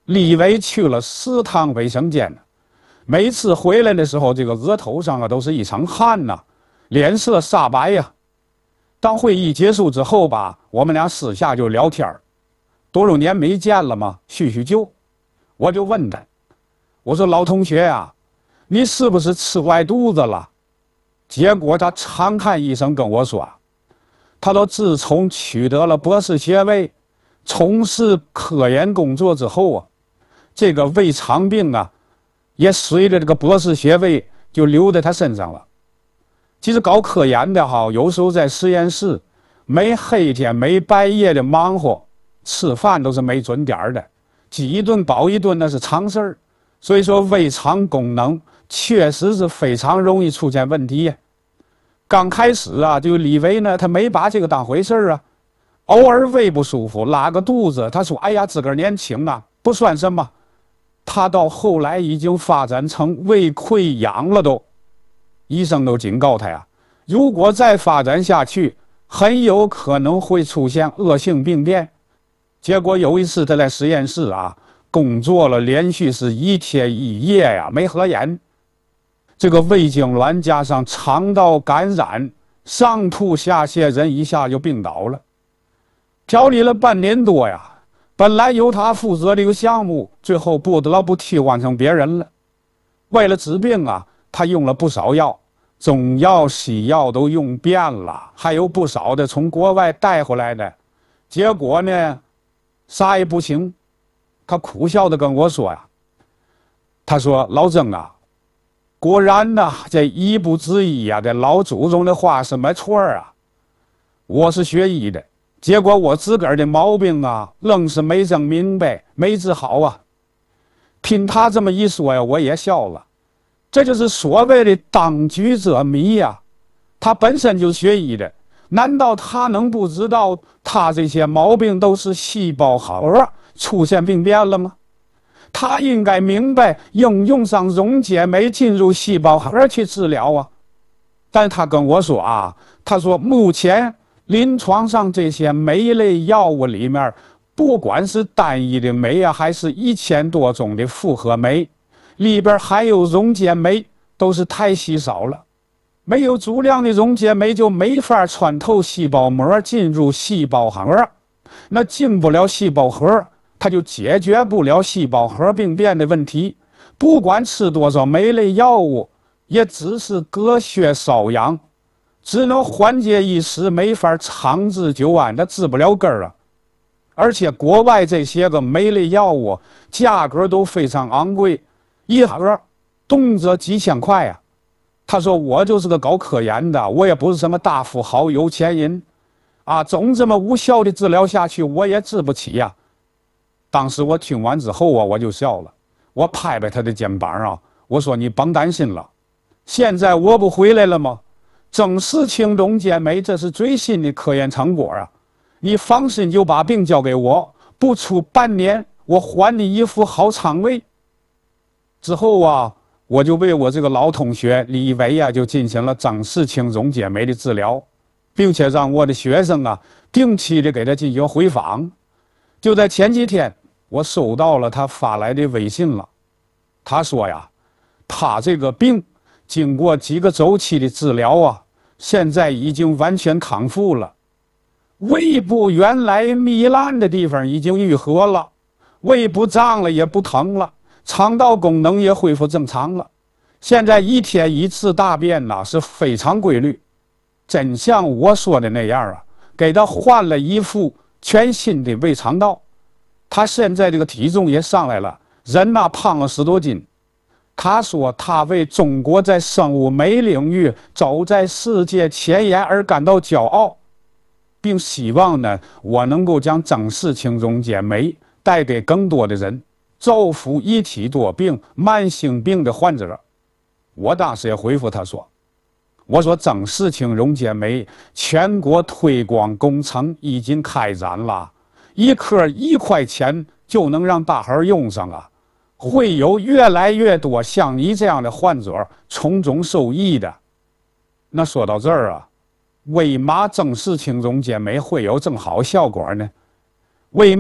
李维去了10趟卫生间，每次回来的时候，这个额头上啊都是一场汗呐，脸色煞白呀。当会议结束之后吧，我们俩私下就聊天多少年没见了嘛，叙叙旧。我就问他，我说老同学啊，你是不是吃坏肚子了？结果他长叹一声跟我说，他说自从取得了博士学位，从事科研工作之后啊，这个胃肠病啊，也随着这个博士学位就留在他身上了。其实搞科研的哈，有时候在实验室没黑天没白夜的忙活，吃饭都是没准点的，饥一顿饱一顿那是常事儿。所以说胃肠功能确实是非常容易出现问题。刚开始啊，就李维呢，他没把这个当回事啊，偶尔胃不舒服拉个肚子，他说哎呀自个儿年轻啊，不算什么。他到后来已经发展成胃溃疡了都，医生都警告他呀，如果再发展下去，很有可能会出现恶性病变。结果有一次他在实验室啊工作了，连续是1天1夜呀，没合眼。这个胃痉挛加上肠道感染，上吐下泻，人一下就病倒了。调理了半年多呀，本来由他负责这个项目，最后不得不替换成别人了。为了治病啊，他用了不少药，中药西药都用遍了，还有不少的从国外带回来的。结果呢啥也不行。他苦笑的跟我说呀，他说老曾啊，果然呐，这医不知医呀，这老祖宗的话是没错啊。我是学医的，结果我自个儿的毛病啊，愣是没整明白，没治好啊。听他这么一说呀，我也笑了。这就是所谓的当局者迷呀。他本身就学医的，难道他能不知道他这些毛病都是细胞核出现病变了吗？他应该明白应用上溶解酶进入细胞核去治疗啊。但他跟我说啊，他说目前临床上这些酶类药物里面，不管是单一的酶啊，还是1000多种的复合酶，里边含有溶解酶都是太稀少了。没有足量的溶解酶就没法穿透细胞膜进入细胞核，那进不了细胞核，它就解决不了细胞核病变的问题。不管吃多少酶类药物，也只是隔靴搔痒，只能缓解一时，没法长治久安，它治不了根儿啊。而且国外这些个酶类药物价格都非常昂贵，一盒动辄几千块啊。他说我就是个搞科研的，我也不是什么大富豪有钱人啊，总这么无效的治疗下去，我也治不起呀。当时我听完之后啊，我就笑了，我拍拍他的肩膀啊，我说你甭担心了，现在我不回来了吗？正视氢溶解酶，这是最新的科研成果啊，你放心就把病交给我，不出半年，我还你一副好肠胃。之后啊，我就为我这个老同学李维啊，就进行了正视氢溶解酶的治疗，并且让我的学生啊定期的给他进行回访。就在前几天，我收到了他发来的微信了。他说呀，他这个病经过几个周期的治疗啊，现在已经完全康复了。胃部原来糜烂的地方已经愈合了，胃不胀了也不疼了，肠道功能也恢复正常了。现在1天1次大便呢是非常规律，真像我说的那样啊，给他换了一副全新的胃肠道。他现在这个体重也上来了，人呐胖了10多斤。他说他为中国在生物酶领域走在世界前沿而感到骄傲，并希望呢我能够将正视氢溶解酶带给更多的人，造福一体多病慢性病的患者。我当时也回复他说，我说正视氢溶解酶全国推广工程已经开展了，一颗1块钱就能让大伙用上啊，会有越来越多像你这样的患者从中受益的。那说到这儿啊，为嘛正视氢溶解酶会有这么好效果呢？为